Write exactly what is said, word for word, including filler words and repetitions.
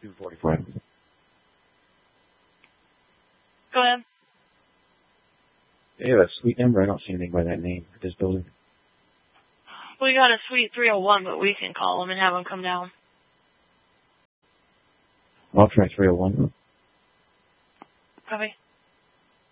two forty-four. Go ahead. They have a suite number. I don't see anything by that name at this building. We got a suite three oh one, but we can call them and have them come down. I'll try three oh one. Copy.